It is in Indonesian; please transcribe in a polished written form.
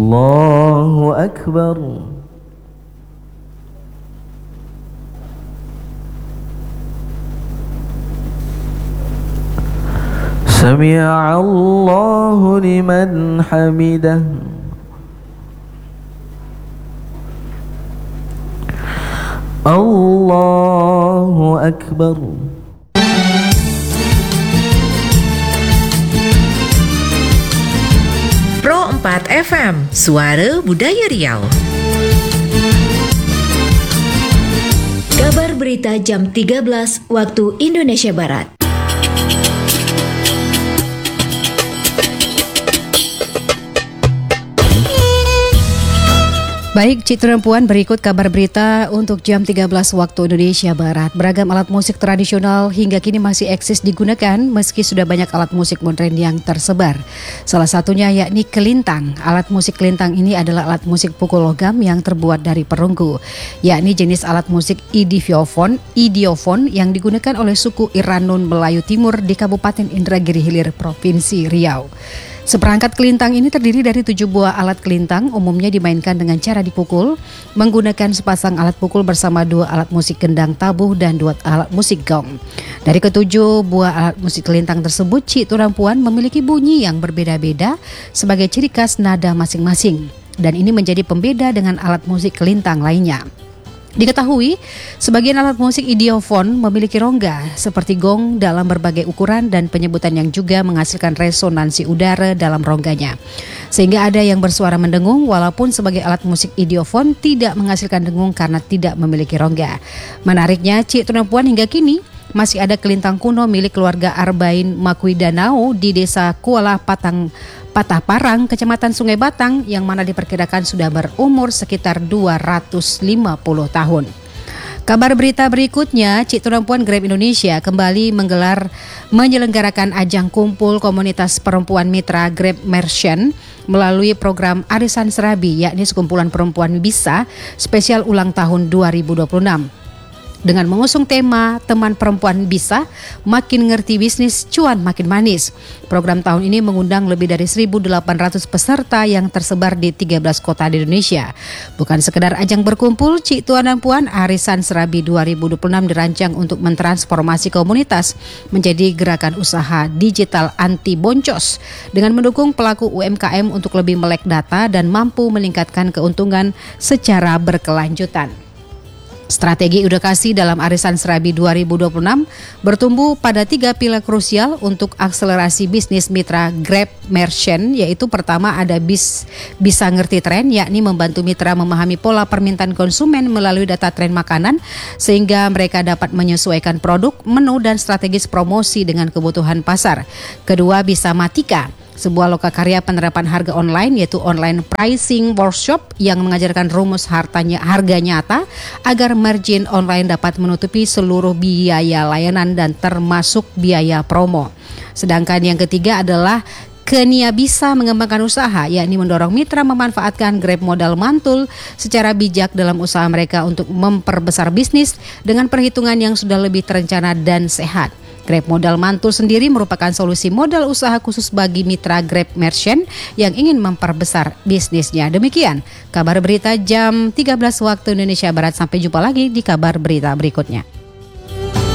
Allahu Akbar. Sami'a Allahu liman hamidah. Allahu Akbar. Pro 4 FM, Suara Budaya Riau. Kabar berita jam 13 waktu Indonesia Barat. Baik, Citra Puan, berikut kabar berita untuk jam 13 waktu Indonesia Barat. Beragam alat musik tradisional hingga kini masih eksis digunakan meski sudah banyak alat musik modern yang tersebar. Salah satunya yakni kelintang. Alat musik kelintang ini adalah alat musik pukul logam yang terbuat dari perunggu, yakni jenis alat musik idiofon yang digunakan oleh suku Iranun Melayu Timur di Kabupaten Indragiri Hilir, Provinsi Riau. Seperangkat kelintang ini terdiri dari 7 buah alat kelintang, umumnya dimainkan dengan cara dipukul, menggunakan sepasang alat pukul bersama 2 alat musik gendang tabuh dan 2 alat musik gong. Dari ke-7 buah alat musik kelintang tersebut, Cik Turampuan memiliki bunyi yang berbeda-beda sebagai ciri khas nada masing-masing, dan ini menjadi pembeda dengan alat musik kelintang lainnya. Diketahui, sebagian alat musik idiofon memiliki rongga seperti gong dalam berbagai ukuran dan penyebutan yang juga menghasilkan resonansi udara dalam rongganya. Sehingga ada yang bersuara mendengung walaupun sebagai alat musik idiofon tidak menghasilkan dengung karena tidak memiliki rongga. Menariknya, Cik Turampuan hingga kini masih ada kelintang kuno milik keluarga Arbain Makui Danau di desa Kuala Patah Parang, Kecamatan Sungai Batang, yang mana diperkirakan sudah berumur sekitar 250 tahun. Kabar berita berikutnya, Cik Turampuan Grab Indonesia kembali menyelenggarakan ajang kumpul komunitas perempuan mitra Grab Merchant melalui program Arisan Serabi, yakni sekumpulan perempuan bisa spesial ulang tahun 2026. Dengan mengusung tema Teman Perempuan Bisa, Makin Ngerti Bisnis, Cuan Makin Manis. Program tahun ini mengundang lebih dari 1.800 peserta yang tersebar di 13 kota di Indonesia. Bukan sekedar ajang berkumpul, Cik Tuan dan Puan, Arisan Serabi 2026 dirancang untuk mentransformasi komunitas menjadi gerakan usaha digital anti boncos dengan mendukung pelaku UMKM untuk lebih melek data dan mampu meningkatkan keuntungan secara berkelanjutan. Strategi edukasi dalam Arisan Serabi 2026 bertumbuh pada 3 pilar krusial untuk akselerasi bisnis mitra Grab Merchant, yaitu pertama ada bisa ngerti tren, yakni membantu mitra memahami pola permintaan konsumen melalui data tren makanan sehingga mereka dapat menyesuaikan produk, menu dan strategis promosi dengan kebutuhan pasar. Kedua, bisa matika, sebuah lokakarya penerapan harga online, yaitu online pricing workshop yang mengajarkan rumus harga nyata agar margin online dapat menutupi seluruh biaya layanan dan termasuk biaya promo. Sedangkan yang ketiga adalah Kenia bisa mengembangkan usaha, yakni mendorong mitra memanfaatkan Grab modal mantul secara bijak dalam usaha mereka untuk memperbesar bisnis dengan perhitungan yang sudah lebih terencana dan sehat. Grab Modal Mantul sendiri merupakan solusi modal usaha khusus bagi mitra Grab Merchant yang ingin memperbesar bisnisnya. Demikian kabar berita jam 13 waktu Indonesia Barat. Sampai jumpa lagi di kabar berita berikutnya.